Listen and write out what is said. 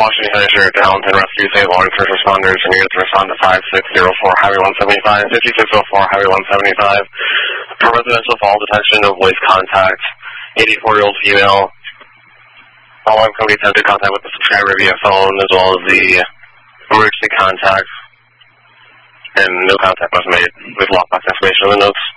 Washington County Sheriff to Hamilton Rescue St. Lawrence first responders and units respond to 5604 Highway 175, 5604 Highway 175 for residential fall detection of voice contact, 84-year-old female. All incoming attempted contact with the subscriber via phone as well as the emergency contact, and no contact was made with lockbox information in the notes.